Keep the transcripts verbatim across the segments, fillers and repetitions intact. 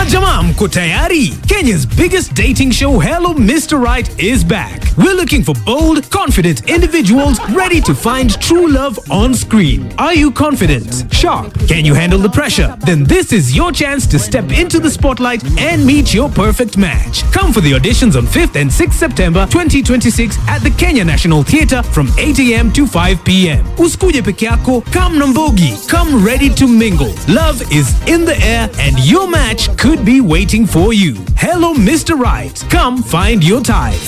Majamaa, mko tayari? Kenya's biggest dating show, Hello Mister Right, is back. We're looking for bold, confident individuals ready to find true love on screen. Are you confident? Sharp? Can you handle the pressure? Then this is your chance to step into the spotlight and meet your perfect match. Come for the auditions on fifth and sixth September twenty twenty-six at the Kenya National Theatre from eight a.m. to five p.m. Uskuje peke yako, come Nambogi. Come ready to mingle. Love is in the air and your match could be waiting for you. Hello Mister Right. Come find your type.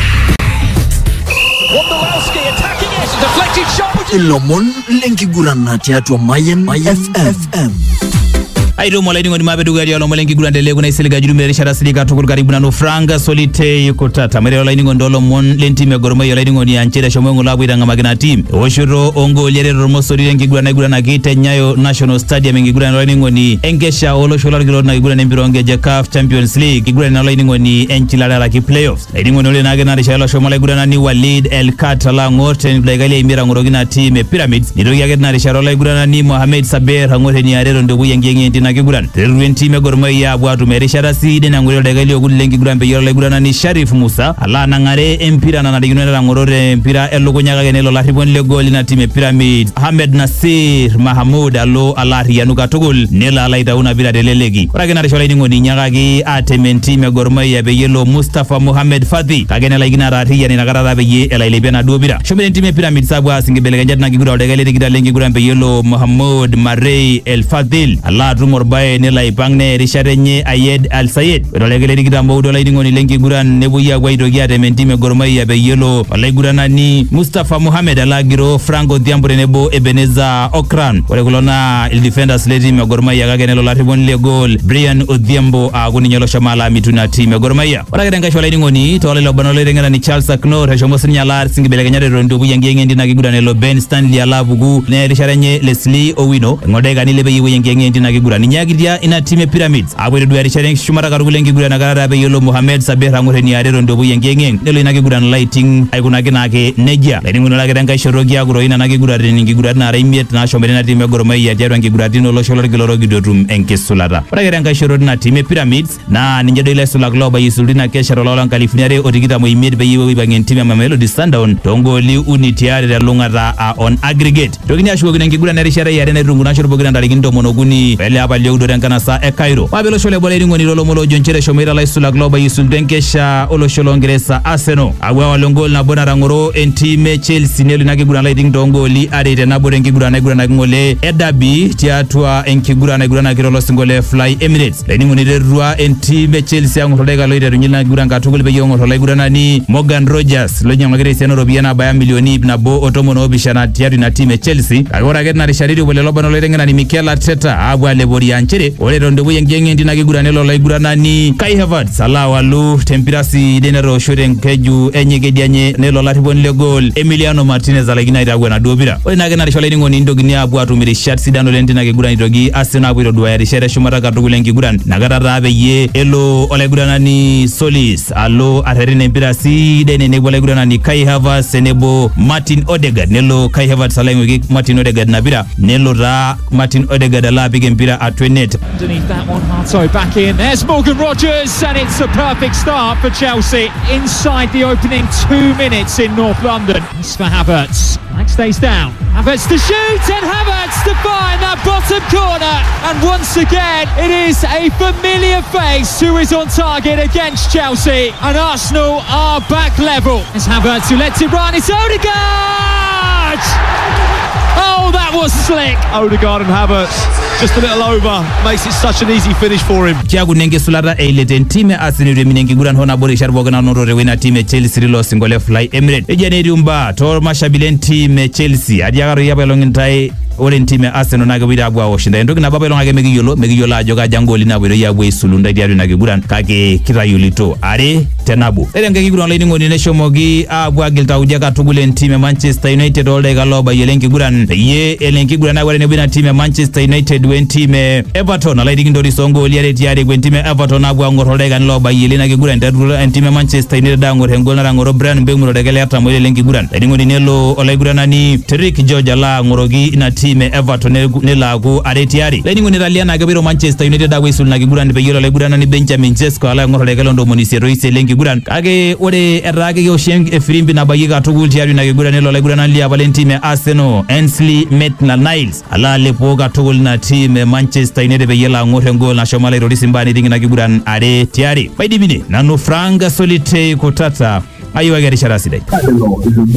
Wondolowski attacking it. Deflected shot. Ilomon lenki gurana tiatu Mayan F M. Aido mwalaini ngoni mabe duga dialo mwalengi gurande legu na isiliga judu merishara silika tukuru karibu na nufranga solite yukotata. Mwere olaini ngondolo mwon lenti megoroma yolaini ngoni anchida shomongo labu idanga magina team. Oshuro ongo liere romosori lengi gurana gurana gite Nyayo National Stadium yengi gurana olaini ngoni engesha olo sholar gilor na gurana mbironge Jakaf Champions League. Gurana olaini ngoni enchilala laki playoffs. Olaini ngoni ole nage na rishala shomala gurana ni Walid El Katala ngorten blaigali imira ngorogina team Pyramids. Nidogi yage na rishala olaini gurana ni Mohamed Saber hangote ni arero ndobu yengi yengi na kiguran terwen time gorma ya bwatu merishara side na nguryo dagali ogulengi guran be yoro gurana ni Sharif Musa ala nangare empira na nadigino na ngorore empira elo konyaga genelo la ribon le gol na time Pyramid Ahmed Nasir Mahmoud alo ala rianuka tugul nela ala itauna bila delelegi ora gena rishola ningo ni nyaga gi atemen time gorma ya be yelo Mustafa Mohamed Fadhi kagena la igina raria ni nagarara be ye ela ile bena dobira shombe time Pyramid sabwa singebele ganja na gigura dagali digidalengi guran be yelo Mahmoud Marey El Fadil ala rumor bae nela ipangne risharenye Ayed Al Sayed rolegele digida mbodo la ingoni lengi guran nebuya gwaido giade mentime gormai ya be yelo wala gurana ni Mustafa Mohamed Alagiro Franco Diambore nebo Ebeneza Okran wale kulona il defenders lady me gormai ya gagenelo la ribon le goal Brian Odhiambo aguni nyolo shamala mituna team gormai wala gedenga shola ingoni tole lo banole ngana ni Charles Aknor heshomo sinya la singibele ganyare rondo buyangi ngendi na giguranelo Ben Stanley Alabugu ne risharenye Leslie Owino ngodega ni lebe yiwe ngendi na gigurani nyagidia ina time Pyramids abwe duari sharing shumara karugulengi gurana garara be yolo Mohamed Saber hangore ni arero ndobu yengengeng nelo ina gurana lighting aikuna genake neja leni ngono lage danga shorogi aguro ina nage gurare ningi gurana na raimiet na shombere na time goromai ya jaru ngi guradino lo sholor giloro gidotum enkesulata ora danga shorod na time Pyramids na ninjedo ile sula globa yisulina kesha rola California re odigita mo imir be yiwe bangen time Mamelodi Sundown tongoli unity are lungata on aggregate dogini ashugo ngi gurana rishara ya rene rungu na shorobo gurana ligindo monoguni bele aba leo kana sa e Cairo wabelo shole bole ngoni lolo molo jonchere shomira la isula globa yisul denkesha olo sholo ngeresa Arsenal agwa walongol na bona rangoro entime Chelsea nelo nage gurana lighting dongoli arete na borengi gurana gurana ngole edabi tiatwa enki gurana gurana kirolo singole Fly Emirates leni ngoni derwa entime Chelsea ngo tolega loide nyina guranga tugul be yongo tolega gurana ni Morgan Rogers lo nyanga Cristiano Robiana baya milioni na bo otomono bishana tiatu na time Chelsea agora getna rishariri bole loba loide ngana ni Mikel Arteta abwa lebori yanchere ole rondo buyengenge ndina giguranelo la igurana ni Kai Havertz ala walu tempirasi denero shoren keju enyege dianye nelo la ribon le gol Emiliano Martinez ala gina idagwa na dobira ole nage na rishola ningo ni ndogini abwa tumiri shat sidano le ndina gigurani dogi Arsenal bwiro duwa ya shere shumara ka tugulengi guran nagara rabe ye elo ole gurana ni Solis alo aterine pirasi dene ne ole gurana ni Kai Havertz nebo Martin Odegaard nelo Kai Havertz ala ngwe Martin Odegaard na bira nelo ra Martin Odegaard ala bige mpira atwenet underneath that one. Hato back in. There's Morgan Rogers, and it's a perfect start for Chelsea inside the opening two minutes in North London. It's for Havertz. Flag stays down. Havertz to shoot, and Havertz to find that bottom corner. And once again, it is a familiar face who is on target against Chelsea. And Arsenal are back level. It's Havertz who lets it run. It's Odegaard! Oh, that was slick. Odegaard and Havertz just a little over, makes it such an easy finish for him. Tiago nenge sulara eileten time Arsenal reminengi guran hona bore sharbo na noro rewena time Chelsea rilo singole Fly Emirates ejeneri umba to mashabilen time Chelsea adiagaro yabelongentai oren time Arsenal naga wida abwa oshinda ndogi na babelonga ge megi yolo megi yola joga jangoli na bwe yabwe isulunda diaru na guran kage kira yulito are tenabu erenga giguran leni ngoni ne shomogi abwa gilta ujaga tugulen time Manchester United olde galoba yelengi guran peyie elo enkiguran napuo tenebo ina team e Manchester United we team e Everton alaidiki ntori songooli are tiare we team e Everton apuo ang'or oldaikani loobayie lina kiguran tiatua team e Manchester United ang'or engol natang'oro Brian Mbeumo otegele artam oile lenkiguran laining'oni nelo olaiguranani Trick George ala ang'oroki ina team e Everton nelo aaku are tiare laining'oni Italiana ake piro Manchester United apuo aisul ina kiguran peyie elo olaiguranani Benjamin Sesko ala ang'or otegele ntomoni isiet oisiet lenkiguran kake ore etaa ake keoshi efirimbi nabayie katukul tiatua ina kiguran nelo olaiguranani liapa le team e Arsenal Ainsley Maitland-Niles ala alepo katukul ina team e Manchester United peyie elo ang'or engol nashomo alairori Simba niting ina kiguran are tiare paidipine nanu Frank Solitei Kutata ayiwaki erishata sidai.